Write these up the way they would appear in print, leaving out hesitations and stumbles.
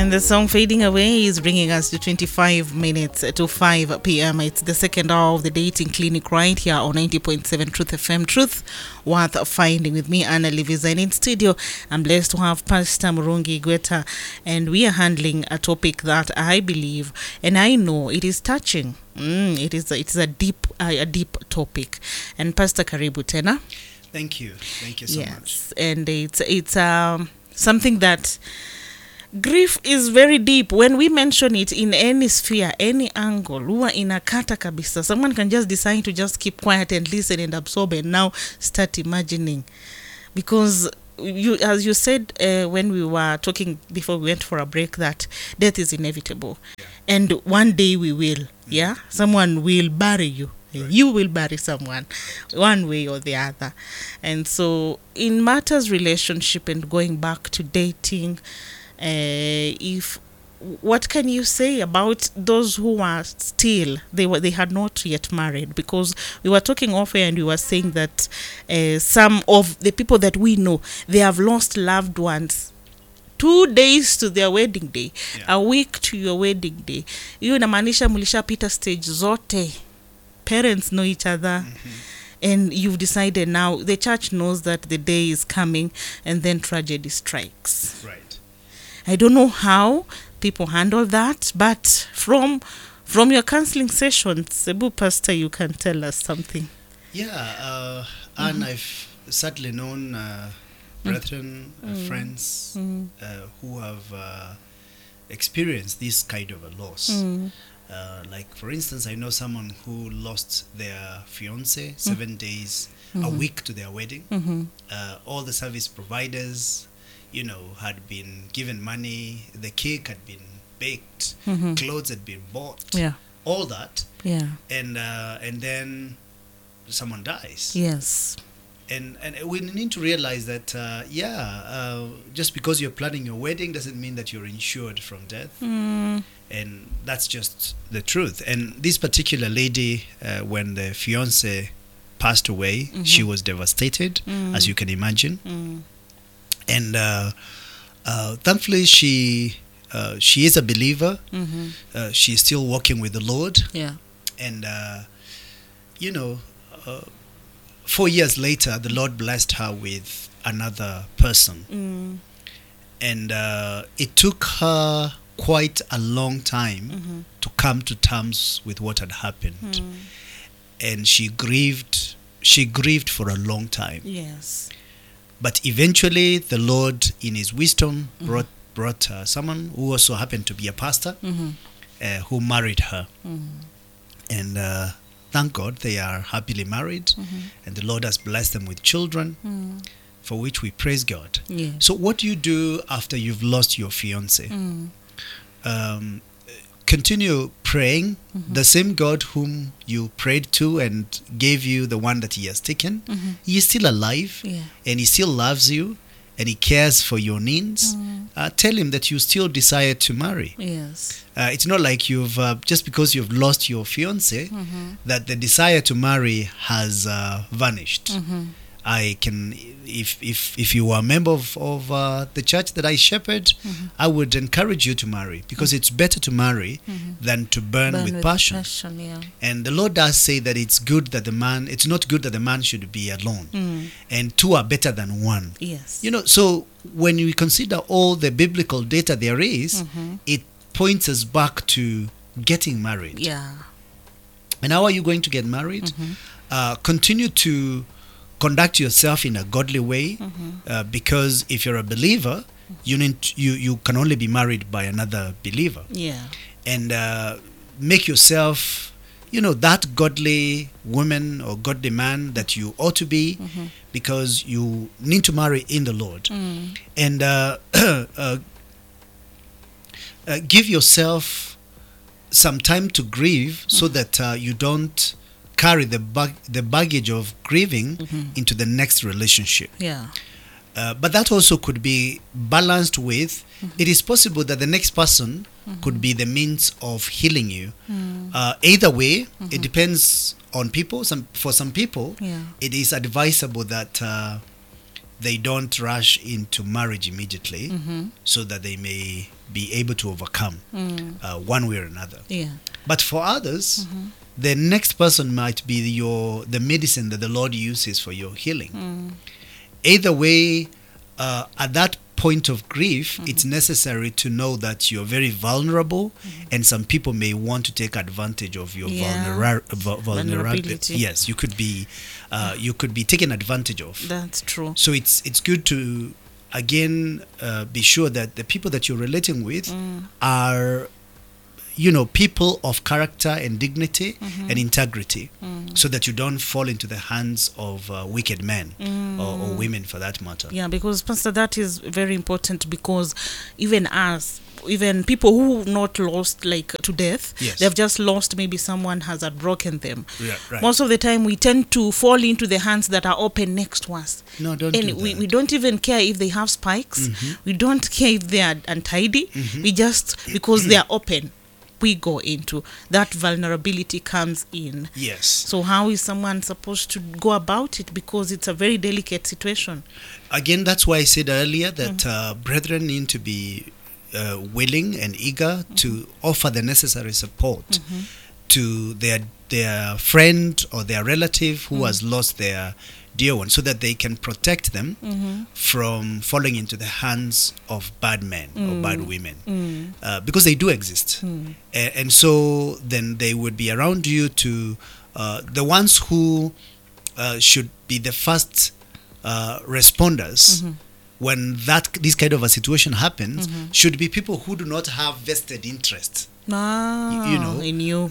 And the song Fading Away is bringing us to 25 minutes to 5 p.m. It's the second hour of the Dating Clinic right here on 90.7 Truth FM. Truth worth finding with me, Anna Liviza. And in studio, I'm blessed to have Pastor Murungi Gweta. And we are handling a topic that I believe and I know it is touching. It's a deep topic. And Pastor Karibu Tena. Thank you so much. And it's something that grief is very deep. When we mention it in any sphere, any angle, huwa inakata kabisa. Someone can just decide to just keep quiet and listen and absorb and now start imagining. Because as you said when we were talking before we went for a break, that death is inevitable. Yeah. And one day we will. Yeah? Someone will bury you. Right. You will bury someone one way or the other. And so in matters relationship and going back to dating, what can you say about those who are still they had not yet married? Because we were talking off air and we were saying that some of the people that we know, they have lost loved ones 2 days to their wedding day, a week to your wedding day. Hiyo inamaanisha mlishapita stage zote. Parents know each other. And you've decided now the church knows that the day is coming and then tragedy strikes. Right. I don't know how people handle that, but from your counseling sessions, Cebu Pastor, you can tell us something. Yeah, and I've certainly known brethren, friends who have experienced this kind of a loss. Like, for instance, I know someone who lost their fiance 7 days, a week to their wedding. All the service providers, had been given money, the cake had been baked, clothes had been bought, all that. Yeah. And then someone dies. Yes. And we need to realize that, just because you're planning your wedding doesn't mean that you're insured from death. And that's just the truth. And this particular lady, when the fiance passed away, she was devastated, as you can imagine. And thankfully, she is a believer. She is still walking with the Lord. Yeah. And 4 years later, the Lord blessed her with another person. And it took her quite a long time to come to terms with what had happened. And she grieved for a long time. Yes. But eventually the Lord in his wisdom brought someone who also happened to be a pastor, who married her. And thank God they are happily married, and the Lord has blessed them with children, for which we praise God. Yeah. So what do you do after you've lost your fiance? Continue praying. The same God whom you prayed to and gave you the one that he has taken, he is still alive, and he still loves you, and he cares for your needs. Tell him that you still desire to marry. Yes. It's not like you've just because you've lost your fiance that the desire to marry has vanished. I can, if you are a member of the church that I shepherd, I would encourage you to marry, because it's better to marry than to burn with passion. And the Lord does say that it's not good that the man should be alone, and two are better than one. Yes. So when we consider all the biblical data there is, it points us back to getting married. Yeah. And how are you going to get married? Continue to conduct yourself in a godly way, because if you're a believer, you can only be married by another believer. Yeah. And make yourself, that godly woman or godly man that you ought to be, because you need to marry in the Lord. And give yourself some time to grieve, so that you don't carry the baggage of grieving into the next relationship. Yeah. But that also could be balanced with, it is possible that the next person could be the means of healing you. Either way, it depends on people. For some people, it is advisable that they don't rush into marriage immediately, so that they may be able to overcome one way or another. Yeah. But for others, the next person might be the medicine that the Lord uses for your healing. Either way, at that point of grief, it's necessary to know that you're very vulnerable, and some people may want to take advantage of your vulnerability. Vulnerability. Yes, you could be taken advantage of. That's true. So it's good to again be sure that the people that you're relating with are, people of character and dignity and integrity, so that you don't fall into the hands of wicked men or women, for that matter. Yeah, because Pastor, that is very important, because even people who not lost like to death, Yes. they've just lost, maybe someone has broken them. Yeah, right. Most of the time we tend to fall into the hands that are open next to us. No, don't And do that. we don't even care if they have spikes. We don't care if they are untidy. We just, because they are open, we go into that. Vulnerability comes in. Yes. So how is someone supposed to go about it? Because it's a very delicate situation. Again, that's why I said earlier that brethren need to be willing and eager to offer the necessary support to their friend or their relative who has lost their dear one, so that they can protect them from falling into the hands of bad men or bad women, because they do exist. And so then they would be around you to the ones who should be the first responders when this kind of a situation happens, should be people who do not have vested interest. In you.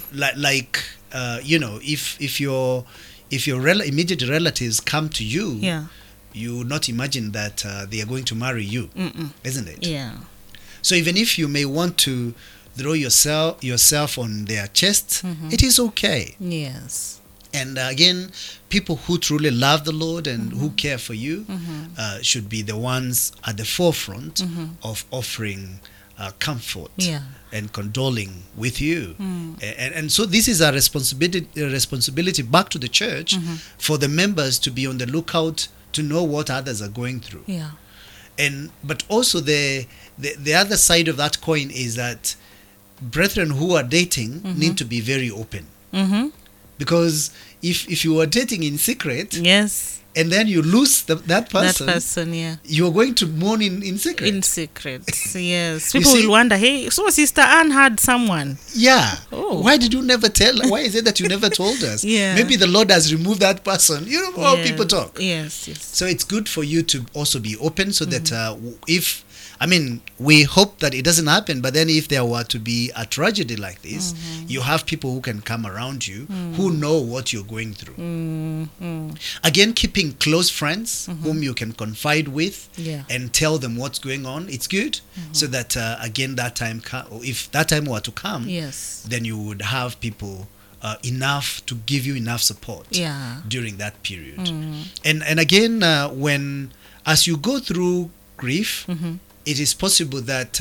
If your immediate relatives come to you, you would not imagine that they are going to marry you, isn't it? Yeah. So even if you may want to throw yourself on their chest, it is okay. Yes. And again, people who truly love the Lord and who care for you should be the ones at the forefront of offering comfort and condoling with you. And so this is a responsibility back to the church for the members to be on the lookout to know what others are going through. Yeah. But also the other side of that coin is that brethren who are dating need to be very open. Because if you are dating in secret, yes, and then you lose that person, you're going to mourn in secret. In secret, yes. People will wonder, hey, so Sister Anne had someone. Yeah. Oh. Why did you never tell? Why is it that you never told us? Maybe the Lord has removed that person. You know how people talk. Yes. So it's good for you to also be open, so that we hope that it doesn't happen, but then if there were to be a tragedy like this, you have people who can come around you who know what you're going through. Again, keeping close friends whom you can confide with and tell them what's going on, it's good, so that again, if that time were to come, then you would have people enough to give you enough support during that period. And again, as you go through grief, it is possible that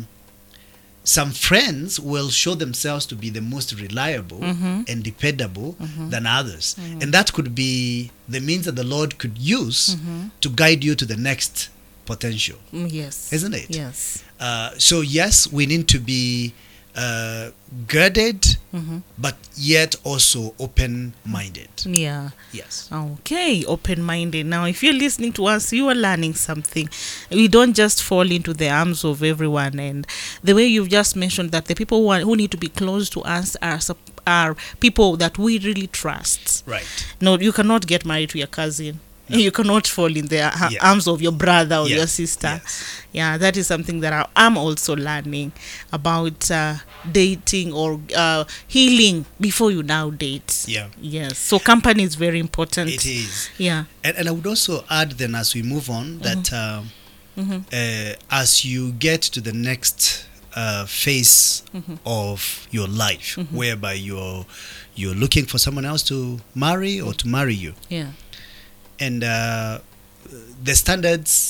some friends will show themselves to be the most reliable and dependable than others. And that could be the means that the Lord could use to guide you to the next potential. Yes. Isn't it? Yes. So yes, we need to be girded, but yet also open-minded. Yeah. Yes. Okay, open-minded. Now, if you're listening to us, you are learning something. We don't just fall into the arms of everyone. And the way you've just mentioned that the people who need to be close to us are people that we really trust. Right. No, you cannot get married to your cousin. No. You cannot fall in the arms of your brother or your sister. Yes. Yeah, that is something that I'm also learning about dating or healing before you now date. Yeah. Yes. So company is very important. It is. Yeah. And I would also add then, as we move on, that as you get to the next phase of your life, whereby you're looking for someone else to marry or to marry you. Yeah. And the standards